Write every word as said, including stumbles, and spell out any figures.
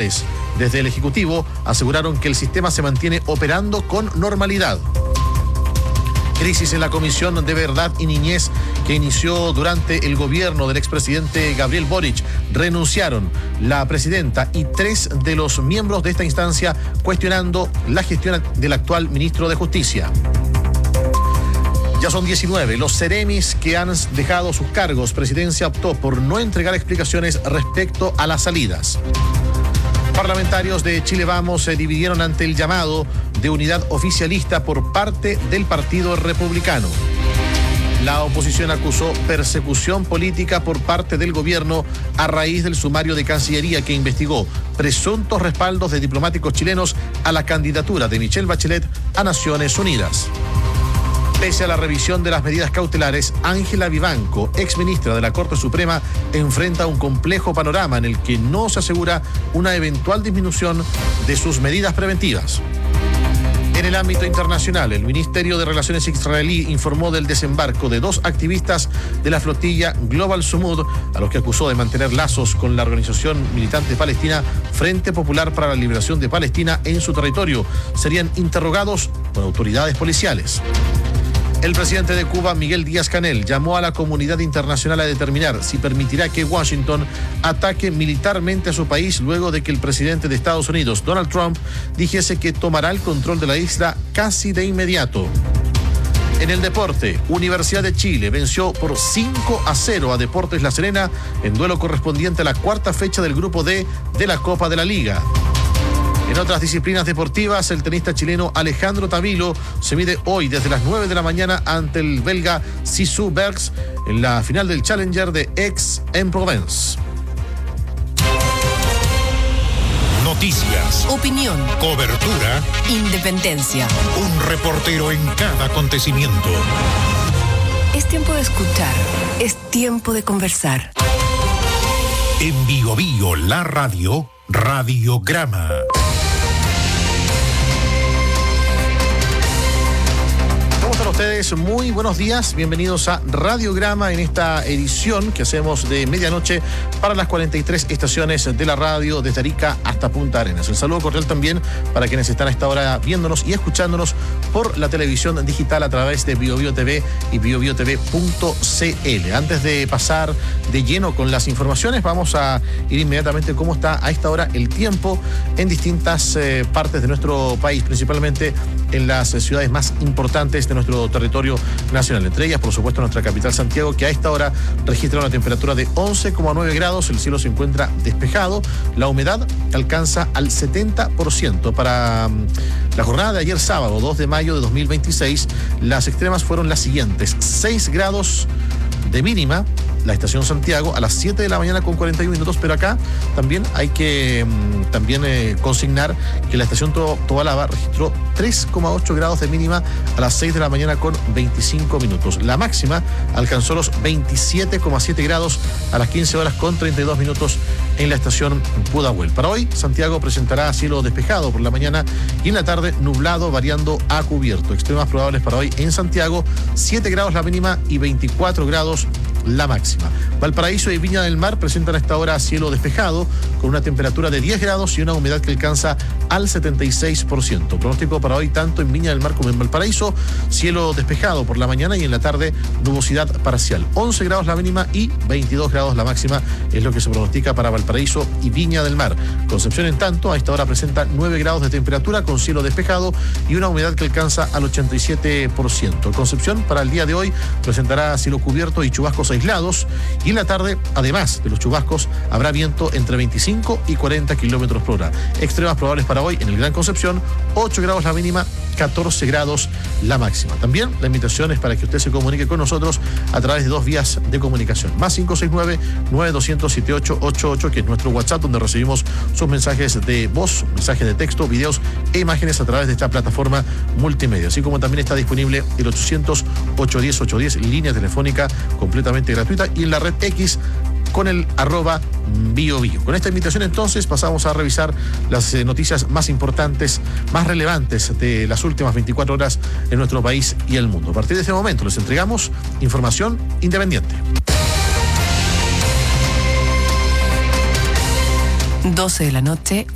antes. Desde el Ejecutivo aseguraron que el sistema se mantiene operando con normalidad. Crisis en la Comisión de Verdad y Niñez que inició durante el gobierno del expresidente Gabriel Boric. Renunciaron la presidenta y tres de los miembros de esta instancia cuestionando la gestión del actual ministro de Justicia. Ya son diecinueve los seremis que han dejado sus cargos. Presidencia optó por no entregar explicaciones respecto a las salidas. Parlamentarios de Chile Vamos se dividieron ante el llamado de unidad oficialista por parte del Partido Republicano. La oposición acusó persecución política por parte del gobierno a raíz del sumario de Cancillería que investigó presuntos respaldos de diplomáticos chilenos a la candidatura de Michelle Bachelet a Naciones Unidas. Pese a la revisión de las medidas cautelares, Ángela Vivanco, exministra de la Corte Suprema, enfrenta un complejo panorama en el que no se asegura una eventual disminución de sus medidas preventivas. En el ámbito internacional, el Ministerio de Relaciones israelí informó del desembarco de dos activistas de la flotilla Global Sumud, a los que acusó de mantener lazos con la organización militante palestina Frente Popular para la Liberación de Palestina en su territorio. Serían interrogados por autoridades policiales. El presidente de Cuba, Miguel Díaz-Canel, llamó a la comunidad internacional a determinar si permitirá que Washington ataque militarmente a su país luego de que el presidente de Estados Unidos, Donald Trump, dijese que tomará el control de la isla casi de inmediato. En el deporte, Universidad de Chile venció por cinco a cero a Deportes La Serena en duelo correspondiente a la cuarta fecha del grupo D de la Copa de la Liga. En otras disciplinas deportivas, el tenista chileno Alejandro Tavilo se mide hoy desde las nueve de la mañana ante el belga Sisu Bergs en la final del Challenger de Aix-en-Provence. Noticias, opinión, cobertura, independencia. Un reportero en cada acontecimiento. Es tiempo de escuchar, es tiempo de conversar. En Bio Bio, la radio, Radiograma. A ustedes muy buenos días, bienvenidos a Radiograma en esta edición que hacemos de medianoche para las cuarenta y tres estaciones de la radio desde Arica hasta Punta Arenas. El saludo cordial también para quienes están a esta hora viéndonos y escuchándonos por la televisión digital a través de Bio Bio T V y bio bio t v punto c l. Antes de pasar de lleno con las informaciones, vamos a ir inmediatamente cómo está a esta hora el tiempo en distintas eh, partes de nuestro país, principalmente en las ciudades más importantes de nuestro territorio nacional. Entre ellas, por supuesto, nuestra capital Santiago, que a esta hora registra una temperatura de once coma nueve grados. El cielo se encuentra despejado. La humedad alcanza al setenta por ciento. Para um, la jornada de ayer sábado, dos de mayo de dos mil veintiséis, las extremas fueron las siguientes. seis grados de mínima, la estación Santiago, a las siete de la mañana con cuarenta y uno minutos, pero acá también hay que um, también eh, consignar que la estación to- Tobalaba registró tres coma ocho grados de mínima a las seis de la mañana con veinticinco minutos. La máxima alcanzó los veintisiete coma siete grados a las quince horas con treinta y dos minutos en la estación Pudahuel. Para hoy, Santiago presentará cielo despejado por la mañana y en la tarde nublado variando a cubierto. Extremas probables para hoy en Santiago, siete grados la mínima y veinticuatro grados la máxima. Valparaíso y Viña del Mar presentan a esta hora cielo despejado con una temperatura de diez grados y una humedad que alcanza al setenta y seis por ciento. Pronóstico para hoy tanto en Viña del Mar como en Valparaíso, cielo despejado por la mañana y en la tarde nubosidad parcial. once grados la mínima y veintidós grados la máxima es lo que se pronostica para Valparaíso y Viña del Mar. Concepción, en tanto, a esta hora presenta nueve grados de temperatura con cielo despejado y una humedad que alcanza al ochenta y siete por ciento. Concepción para el día de hoy presentará cielo cubierto y chubascos aislados y en la tarde, además de los chubascos, habrá viento entre veinticinco y cuarenta kilómetros por hora. Extremas probables para hoy en el Gran Concepción, ocho grados la mínima, catorce grados la máxima. También la invitación es para que usted se comunique con nosotros a través de dos vías de comunicación. Más cinco seis nueve, nueve dos cero cero, siete ocho ocho ocho, que es nuestro WhatsApp, donde recibimos sus mensajes de voz, mensajes de texto, videos e imágenes a través de esta plataforma multimedia. Así como también está disponible el ochocientos, ochocientos diez, ochocientos diez, línea telefónica completamente gratuita, y en la red X con el arroba Bio Bio. Con esta invitación entonces pasamos a revisar las eh, noticias más importantes, más relevantes de las últimas veinticuatro horas en nuestro país y el mundo. A partir de este momento les entregamos información independiente. doce de la noche,